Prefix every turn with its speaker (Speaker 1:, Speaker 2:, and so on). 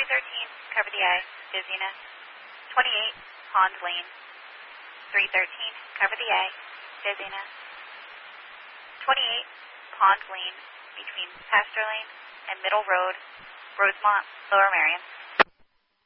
Speaker 1: cover the I, dizziness. 28, Pond Lane. 313, cover the A, dizziness. 28, Pond Lane, between Pasture Lane and Middle Road, Rosemont, Lower Marion.